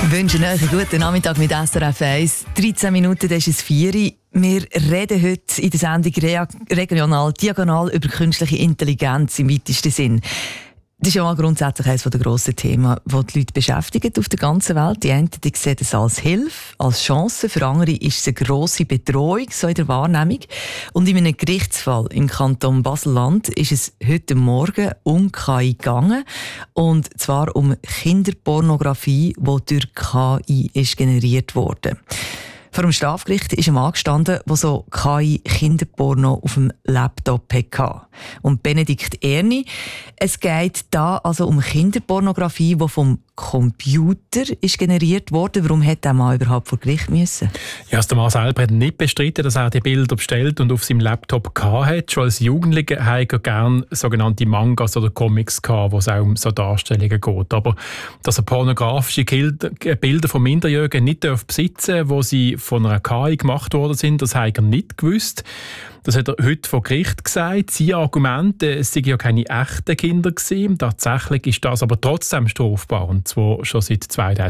Ich wünsche euch einen guten Nachmittag mit SRF 1. 13 Minuten, das ist es 4 Uhr. Wir reden heute in der Sendung regional, diagonal über künstliche Intelligenz im weitesten Sinn. Das ist ja mal grundsätzlich eines der grossen Themen, die die Leute beschäftigen auf der ganzen Welt. Die einen die sehen es als Hilfe, als Chance. Für andere ist es eine grosse Bedrohung, so in der Wahrnehmung. Und in einem Gerichtsfall im Kanton Basel-Land ist es heute Morgen um KI gegangen. Und zwar um Kinderpornografie, die durch KI ist generiert wurde. Vor dem Strafgericht ist ein Mann gestanden, der so KI-Kinderporno auf dem Laptop hatte. Und Benedikt Erni, es geht da also um Kinderpornografie, die vom Computer ist generiert wurde. Warum hätte der Mann überhaupt vor Gericht müssen? Ja, der Mann selber hat nicht bestritten, dass er die Bilder bestellt und auf seinem Laptop hatte. Schon als Jugendlicher hatte er gerne sogenannte Mangas oder Comics gehabt, wo es auch um so Darstellungen geht. Aber dass er pornografische Bilder von Minderjährigen nicht besitzen darf, wo sie von einer KI gemacht worden sind, das hat er nicht gewusst. Das hat er heute vor Gericht gesagt. Sein Argument, es seien ja keine echten Kinder gewesen. Tatsächlich ist das aber trotzdem strafbar, und zwar schon seit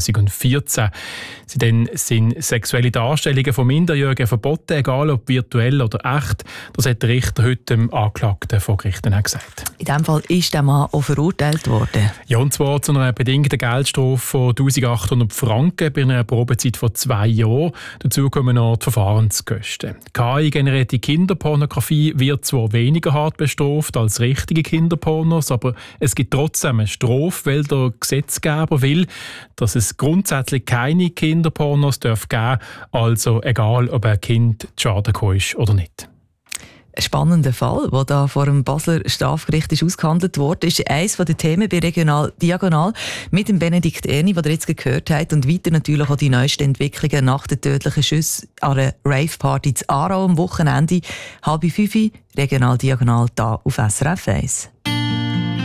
2014. Seitdem sind sexuelle Darstellungen von Minderjährigen verboten, egal ob virtuell oder echt. Das hat der Richter heute dem Anklagten vor Gericht gesagt. In diesem Fall ist der Mann auch verurteilt worden. Ja, und zwar zu einer bedingten Geldstrafe von 1800 Franken bei einer Probezeit von 2 Jahren. Dazu kommen noch die Verfahrenskosten. KI-generierte Kinderpornografie wird zwar weniger hart bestraft als richtige Kinderpornos, aber es gibt trotzdem eine Strafe, weil der Gesetzgeber will, dass es grundsätzlich keine Kinderpornos geben darf, also egal, ob ein Kind zu Schaden gekommen ist oder nicht. Ein spannender Fall, der da vor dem Basler Strafgericht ist ausgehandelt wurde, ist eines der Themen bei Regional Diagonal mit dem Benedikt Erni, den ihr jetzt gehört habt, und weiter natürlich auch die neuesten Entwicklungen nach den tödlichen Schüssen an einer Rave-Party in Aarau am Wochenende. 4:30, Regional Diagonal, da auf SRF 1.